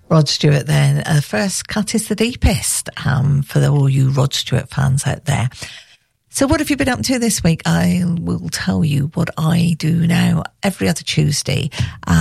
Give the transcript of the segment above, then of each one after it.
Rod Stewart then. First cut is the deepest for all you Rod Stewart fans out there. So what have you been up to this week? I will tell you what I do now. Every other Tuesday,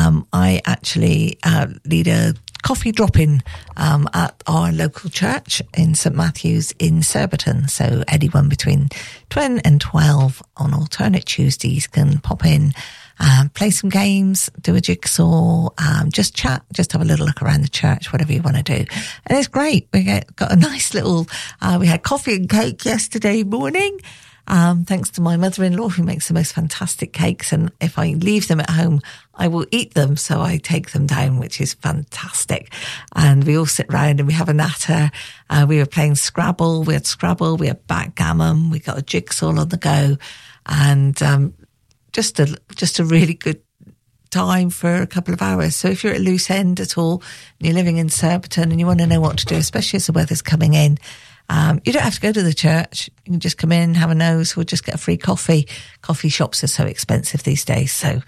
I actually lead a coffee drop-in at our local church in St Matthew's in Surbiton. So anyone between 10 and 12 on alternate Tuesdays can pop in, play some games, do a jigsaw, just chat, just have a little look around the church, whatever you want to do. And it's great. We got a nice little, we had coffee and cake yesterday morning. Thanks to my mother-in-law who makes the most fantastic cakes. And if I leave them at home, I will eat them. So I take them down, which is fantastic. And we all sit round and we have a natter. We were playing Scrabble. We had backgammon. We got a jigsaw on the go. And, just a really good time for a couple of hours. So if you're at loose end at all, and you're living in Surbiton and you want to know what to do, especially as the weather's coming in, you don't have to go to the church. You can just come in, have a nose, or just get a free coffee. Coffee shops are so expensive these days. So,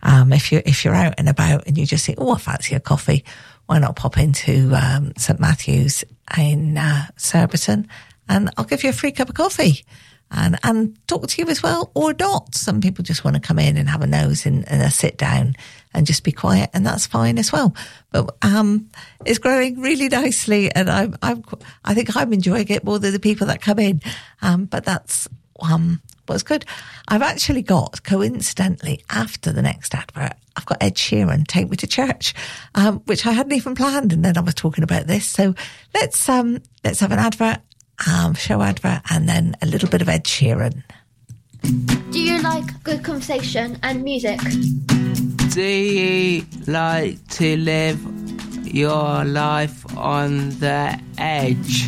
if you're out and about and you just think, oh, I fancy a coffee, why not pop into, St Matthew's in, Surbiton, and I'll give you a free cup of coffee. And talk to you as well, or not. Some people just want to come in and have a nose and a sit down and just be quiet, and that's fine as well. But it's growing really nicely, and I think I'm enjoying it more than the people that come in. But that's what's good. I've actually got, coincidentally, after the next advert, I've got Ed Sheeran, Take Me to Church, which I hadn't even planned, and then I was talking about this. So let's have an advert. Show advert, and then a little bit of Ed Sheeran. Do you like good conversation and music? Do you like to live your life on the edge?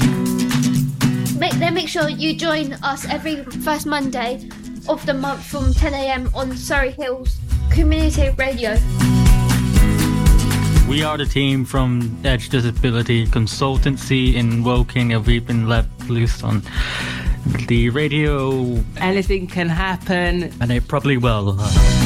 Make sure you join us every first Monday of the month from 10 a.m. on Surrey Hills Community Radio. We are the team from Edge Disability Consultancy in Woking, and we've been let loose on the radio. Anything can happen. And it probably will.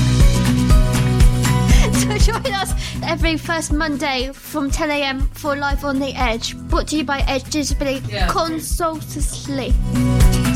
So join us every first Monday from 10 a.m. for Live on the Edge, brought to you by Edge Disability Consultancy.